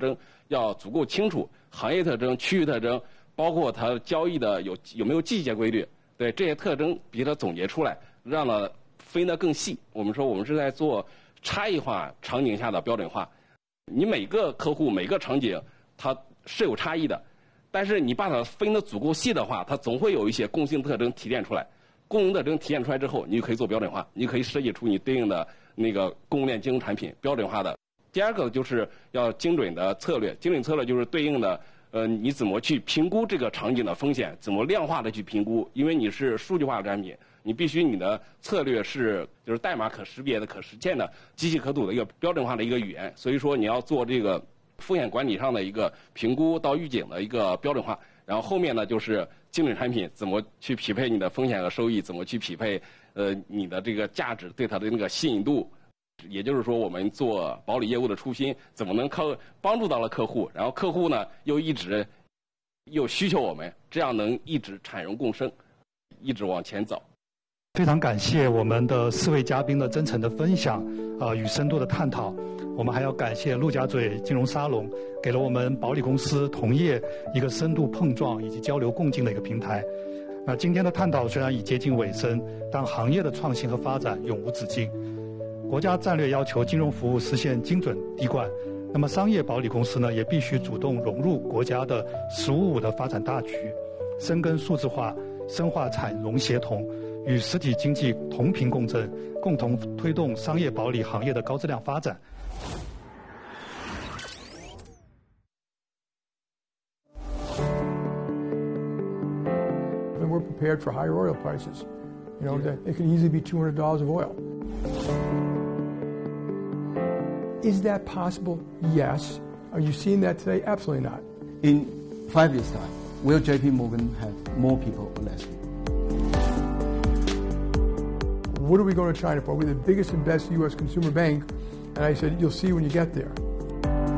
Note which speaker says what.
Speaker 1: 征要足够清楚，行业特征、区域特征，包括它交易的有没有季节规律，对这些特征比它总结出来，让它分得更细。我们说我们是在做差异化场景下的标准化。你每个客户每个场景它是有差异的，但是你把它分得足够细的话，它总会有一些共性特征提炼出来。共性特征体现出来之后，你就可以做标准化，你可以设计出你对应的那个供应链金融产品标准化的。第二个就是要精准的策略，精准策略就是对应的你怎么去评估这个场景的风险，怎么量化的去评估，因为你是数据化的产品，你必须你的策略是就是代码可识别的、可实现的、机器可读的一个标准化的一个语言。所以说你要做这个风险管理上的一个评估到预警的一个标准化。然后后面呢就是精准产品怎么去匹配你的风险和收益，怎么去匹配你的这个价值对它的那个吸引度。也就是说我们做保理业务的初心怎么能帮助到了客户，然后客户呢又一直又需求我们，这样能一直产荣共生，一直往前走。
Speaker 2: 非常感谢我们的4位嘉宾的真诚的分享与深度的探讨。我们还要感谢陆家嘴金融沙龙，给了我们保理公司同业一个深度碰撞以及交流共进的一个平台。那今天的探讨虽然已接近尾声，但行业的创新和发展永无止境。国家战略要求金融服务实现精准滴灌，那么商业保理公司呢，也必须主动融入国家的“十五五”的发展大局，深耕数字化，深化产融协同，与实体经济同频共振，共同推动商业保理行业的高质量发展。
Speaker 3: We're prepared for higher oil prices. You know, it could easily be $200 of oil. Is that possible? Yes. Are you seeing that today? Absolutely not.
Speaker 4: In 5 years' time, will JP Morgan have more people or less people?
Speaker 3: What are we going to China for? We're the biggest and best U.S. consumer bank. And I said, you'll see when you get there.